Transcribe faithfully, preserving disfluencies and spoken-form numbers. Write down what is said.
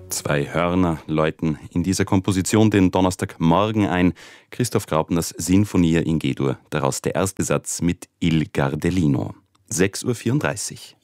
Zwei Hörner läuten in dieser Komposition den Donnerstagmorgen ein. Christoph Graupners Sinfonia in G-Dur, daraus der erste Satz mit Il Gardellino. sechs Uhr vierunddreißig.